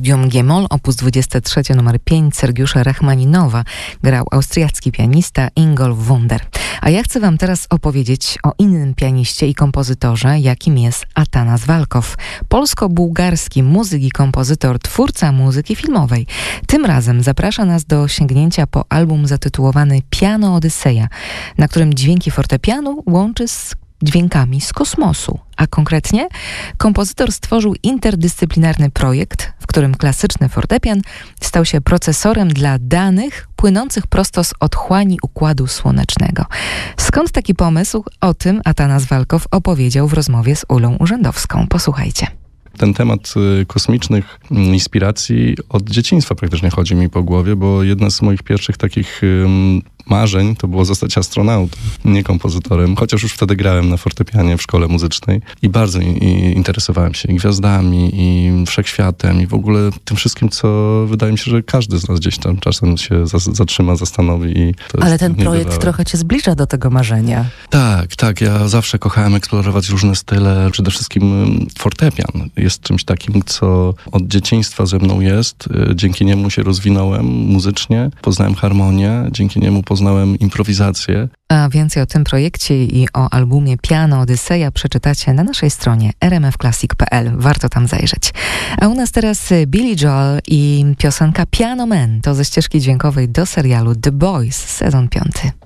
Preludium G-moll, op. 23 nr 5 Sergiusza Rachmaninowa grał austriacki pianista Ingolf Wunder. A ja chcę wam teraz opowiedzieć o innym pianiście i kompozytorze, jakim jest Atanas Walkow. Polsko-bułgarski muzyk i kompozytor, twórca muzyki filmowej. Tym razem zaprasza nas do sięgnięcia po album zatytułowany Piano Odyseja, na którym dźwięki fortepianu łączy z dźwiękami z kosmosu. A konkretnie kompozytor stworzył interdyscyplinarny projekt, w którym klasyczny fortepian stał się procesorem dla danych płynących prosto z otchłani Układu Słonecznego. Skąd taki pomysł? O tym Atanas Walkow opowiedział w rozmowie z Ulą Urzędowską. Posłuchajcie. Ten temat kosmicznych inspiracji od dzieciństwa praktycznie chodzi mi po głowie, bo jedna z moich pierwszych takich marzeń to było zostać astronautą, nie kompozytorem, chociaż już wtedy grałem na fortepianie w szkole muzycznej i bardzo interesowałem się i gwiazdami, i wszechświatem, i w ogóle tym wszystkim, co wydaje mi się, że każdy z nas gdzieś tam czasem się zatrzyma, zastanowi. Ale ten projekt trochę cię zbliża do tego marzenia. Tak. Ja zawsze kochałem eksplorować różne style. Przede wszystkim fortepian jest czymś takim, co od dzieciństwa ze mną jest. Dzięki niemu się rozwinąłem muzycznie, poznałem harmonię, dzięki niemu poznałem improwizację. A więcej o tym projekcie i o albumie Piano Odyseja przeczytacie na naszej stronie rmfclassic.pl. Warto tam zajrzeć. A u nas teraz Billy Joel i piosenka Piano Man. To ze ścieżki dźwiękowej do serialu The Boys, sezon 5.